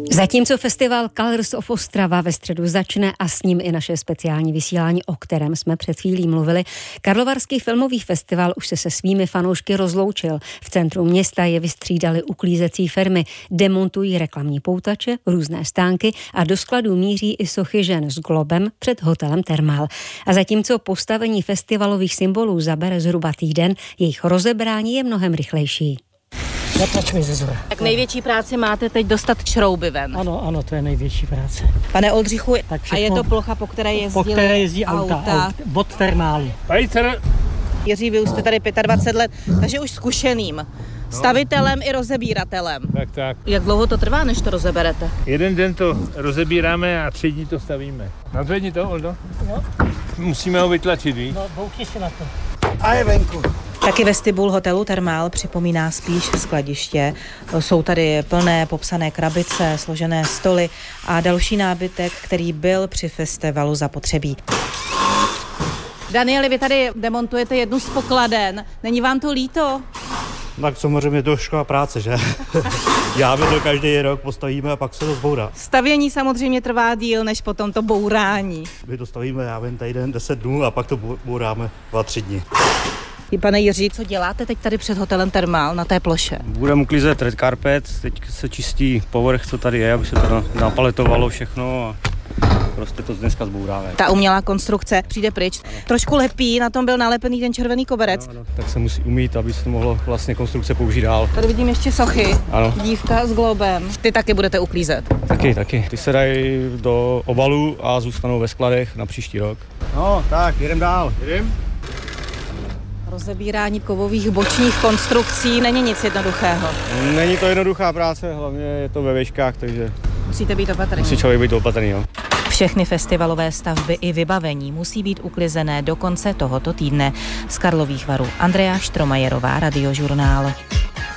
Zatímco festival Colors of Ostrava ve středu začne a s ním i naše speciální vysílání, o kterém jsme před chvílí mluvili, Karlovarský filmový festival už se svými fanoušky rozloučil. V centru města je vystřídali uklízecí firmy, demontují reklamní poutače, různé stánky a do skladů míří i sochy žen s globem před hotelem Thermal. A zatímco postavení festivalových symbolů zabere zhruba týden, jejich rozebrání je mnohem rychlejší. Tak největší práci máte teď dostat šrouby ven. Ano, to je největší práce. Pane Oldřichu, a je to plocha, po které jezdí auta od Thermálu. Jiří, vy už jste tady 25 let, takže už zkušeným stavitelem i rozebíratelem. Tak. Jak dlouho to trvá, než to rozeberete? Jeden den to rozebíráme a 3 dní to stavíme. Nazvedni to, Oldo. Jo. Musíme ho vytlačit, víš? No, bouchni si na to. A je venku. Taky vestibul hotelu Thermal připomíná spíš skladiště. Jsou tady plné popsané krabice, složené stoly a další nábytek, který byl při festivalu zapotřebí. Danieli, vy tady demontujete jednu z pokladen. Není vám to líto? Tak samozřejmě to škoda práce, že? Děláme to každý rok, postavíme a pak se to zbourá. Stavění samozřejmě trvá díl, než potom to bourání. My to stavíme, týden, 10 dnů a pak to bouráme 2-3 dny. Pane Jiří, co děláte teď tady před hotelem Thermal na té ploše? Budeme uklízet red carpet, teď se čistí povrch, co tady je, aby se to napaletovalo všechno a prostě to dneska zbouráme. Ta umělá konstrukce přijde pryč. Trošku lepí, na tom byl nalepený ten červený koberec. Ano, tak se musí umýt, aby se to mohlo vlastně konstrukce použít dál. Tady vidím ještě sochy. Ano. Dívka s globem. Ty taky budete uklízet. Taky. Ty se dají do obalu a zůstanou ve skladech na příští rok. No, tak, jedem dál. Rozebírání kovových bočních konstrukcí není nic jednoduchého. Není to jednoduchá práce, hlavně je to ve veškách, takže Musíte být opatrný. musí člověk být opatrný. Jo. Všechny festivalové stavby i vybavení musí být uklizené do konce tohoto týdne. Z Karlových Varů Andrea Štromajerová, Radiožurnál.